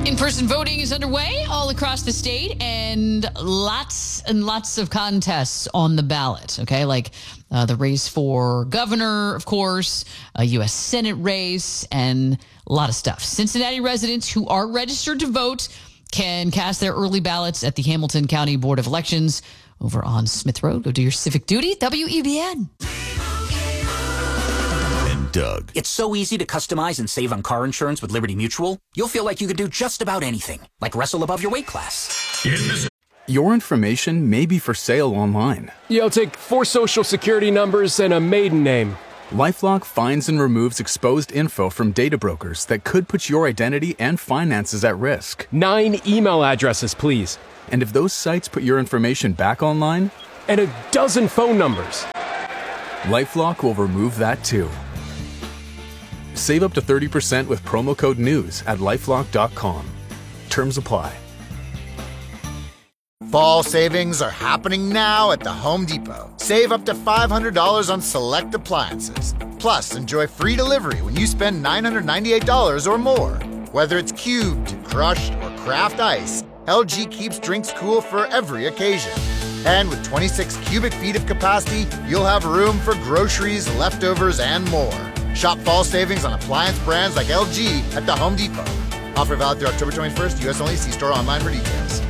In-person voting is underway all across the state, and lots of contests on the ballot, okay? Like the race for governor, of course, a U.S. Senate race, and a lot of stuff. Cincinnati residents who are registered to vote can cast their early ballots at the Hamilton County Board of Elections over on Smith Road. Go do your civic duty. WEBN. Doug. It's so easy to customize and save on car insurance with Liberty Mutual. You'll feel like you could do just about anything, like wrestle above your weight class. Your information may be for sale online. I'll take 4 social security numbers and a maiden name. LifeLock finds and removes exposed info from data brokers that could put your identity and finances at risk. 9 email addresses, please. And if those sites put your information back online? And a dozen phone numbers. LifeLock will remove that too. Save up to 30% with promo code NEWS at lifelock.com. Terms apply. Fall savings are happening now at the Home Depot. Save up to $500 on select appliances. Plus, enjoy free delivery when you spend $998 or more. Whether it's cubed, crushed, or craft ice, LG keeps drinks cool for every occasion. And with 26 cubic feet of capacity, you'll have room for groceries, leftovers, and more. Shop fall savings on appliance brands like LG at the Home Depot. Offer valid through October 21st, U.S. only. See store online for details.